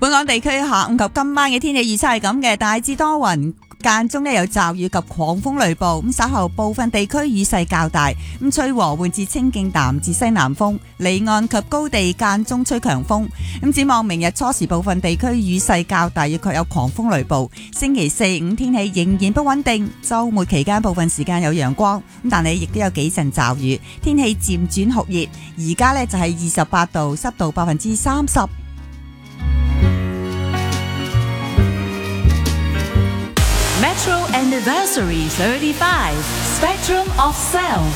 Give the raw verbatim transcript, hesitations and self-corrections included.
本港地區下午及今晚嘅天氣預測係咁嘅，大致多雲，間中呢有驟雨及狂風雷暴，咁稍後部分地區雨勢較大，咁吹和緩至清勁南至西南風，離岸及高地間中吹強風。咁展望明日初時部分地區雨勢較大，亦確有狂風雷暴。星期四五天氣仍然不穩定，週末期間部分時間有陽光，咁但係亦都有幾陣驟雨，天氣漸轉酷熱。而家呢就係二十八度，濕度百分之三十。 Metro Anniversary thirty-five Spectrum of Sound